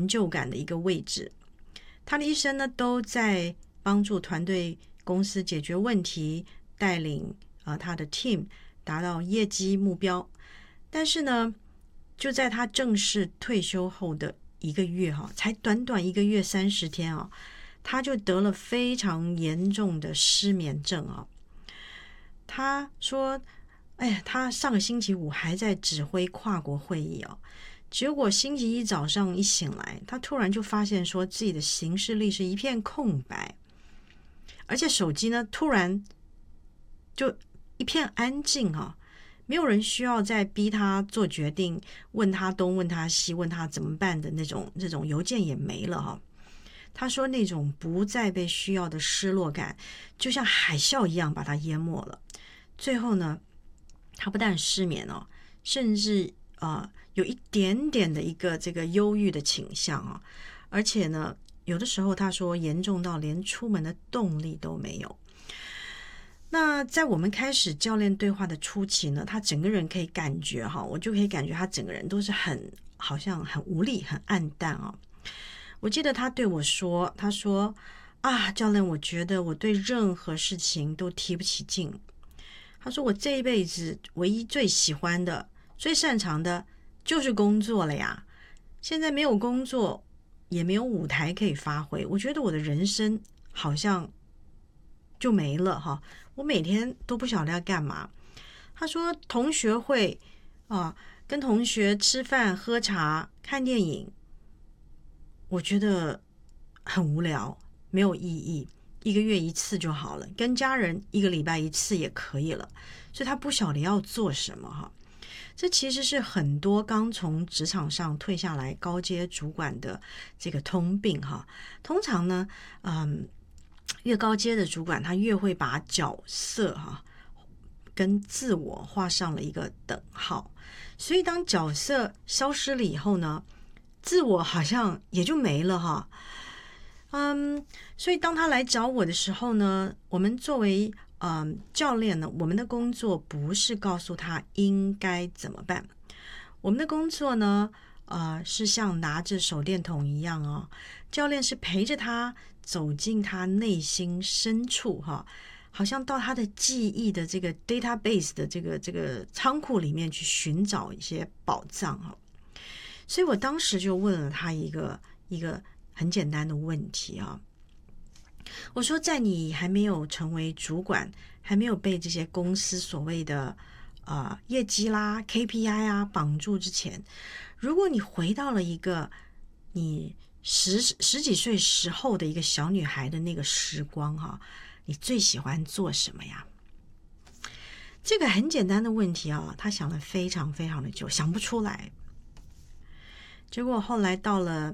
成就感的一个位置。他的一生呢，都在帮助团队公司解决问题，带领他的 team 达到业绩目标。但是呢，就在他正式退休后的1个月才短短1个月30天他就得了非常严重的失眠症他说他上个星期五还在指挥跨国会议结果星期一早上一醒来，他突然就发现说自己的行事历是一片空白，而且手机呢突然就一片安静没有人需要再逼他做决定，问他东问他西，问他怎么办的这种邮件也没了他说那种不再被需要的失落感就像海啸一样把他淹没了。最后呢，他不但失眠甚至有一点点的一个这个忧郁的倾向而且呢，有的时候他说严重到连出门的动力都没有。那在我们开始教练对话的初期呢，他整个人可以感觉我就可以感觉他整个人都是好像很无力很暗淡我记得他对我说，他说教练，我觉得我对任何事情都提不起劲。他说我这一辈子唯一最喜欢的最擅长的就是工作了呀，现在没有工作也没有舞台可以发挥，我觉得我的人生好像就没了我每天都不晓得要干嘛。他说同学会跟同学吃饭喝茶看电影，我觉得很无聊没有意义，1个月1次就好了，跟家人1个礼拜1次也可以了，所以他不晓得要做什么这其实是很多刚从职场上退下来高阶主管的这个通病通常呢越高阶的主管他越会把角色跟自我画上了一个等号，所以当角色消失了以后呢，自我好像也就没了所以当他来找我的时候呢，我们作为教练呢，我们的工作不是告诉他应该怎么办，我们的工作呢是像拿着手电筒一样教练是陪着他走进他内心深处好像到他的记忆的这个 database 的这个仓库里面去寻找一些宝藏所以我当时就问了他一个很简单的问题我说在你还没有成为主管，还没有被这些公司所谓的业绩啦 KPI 绑住之前，如果你回到了一个你十几岁时候的一个小女孩的那个时光你最喜欢做什么呀？这个很简单的问题他想了非常非常的久，想不出来。结果后来到了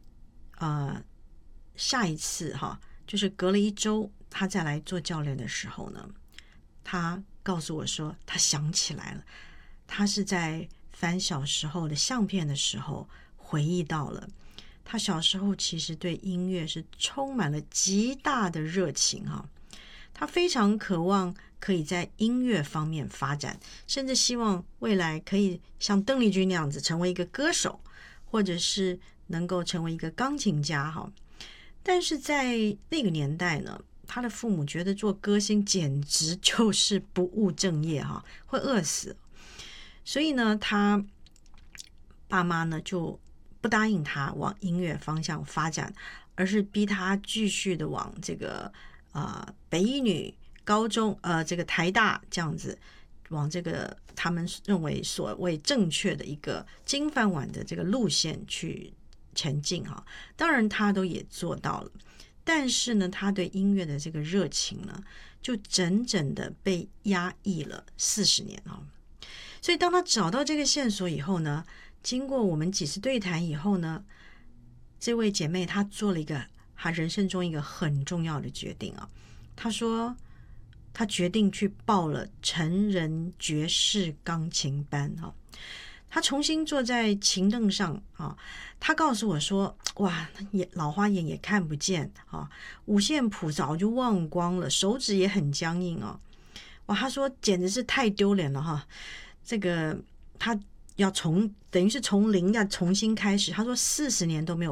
下一次就是隔了1周他再来做教练的时候呢，他告诉我说他想起来了，他是在翻小时候的相片的时候回忆到了他小时候其实对音乐是充满了极大的热情他非常渴望可以在音乐方面发展，甚至希望未来可以像邓丽君那样子成为一个歌手，或者是能够成为一个钢琴家但是在那个年代呢，他的父母觉得做歌星简直就是不务正业会饿死，所以呢他爸妈呢就不答应他往音乐方向发展，而是逼他继续的往这个北一女高中这个台大这样子往这个他们认为所谓正确的一个金饭碗的这个路线去前进当然他都也做到了，但是呢他对音乐的这个热情呢就整整的被压抑了40年所以当他找到这个线索以后呢，经过我们几次对谈以后呢，这位姐妹她做了一个她人生中一个很重要的决定她说她决定去报了成人爵士钢琴班她重新坐在琴凳上她告诉我说哇，老花眼也看不见五线谱早就忘光了，手指也很僵硬哇，她说简直是太丢脸了这个她要等于是从零要重新开始，她说40年都没有